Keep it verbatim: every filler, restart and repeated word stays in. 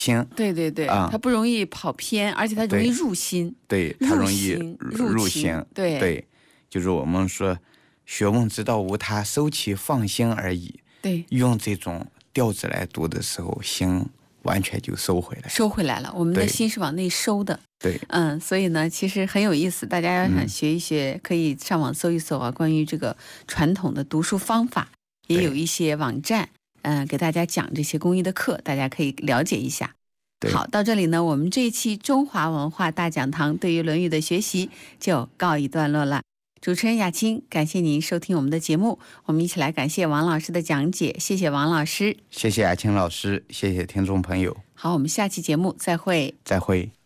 心。 对对对， 啊它不容易跑偏，而且它容易入心。 对，它容易入入心。 心。 对对，就是我们说学问之道无他，收其放心而已。 对， 用这种调子来读的时候，心完全就收回来了， 收回来了。我们的心是往内收的。 对， 嗯，所以呢，其实很有意思。大家要想学一学， 嗯、 可以上网搜一搜啊，关于这个传统的读书方法，也有一些网站，嗯、呃，给大家讲这些公益的课，大家可以了解一下。好，到这里呢，我们这一期中华文化大讲堂对于《论语》的学习就告一段落了。主持人雅青，感谢您收听我们的节目，我们一起来感谢王老师的讲解，谢谢王老师， 谢谢雅青老师，谢谢听众朋友。 好，我们下期节目再会， 再会。